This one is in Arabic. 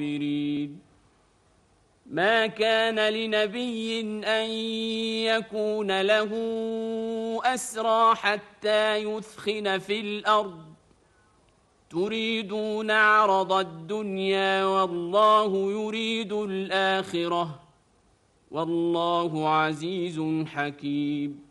ما كان لنبي أن يكون له أسرى حتى يثخن في الأرض تريدون عرض الدنيا والله يريد الآخرة والله عزيز حكيم.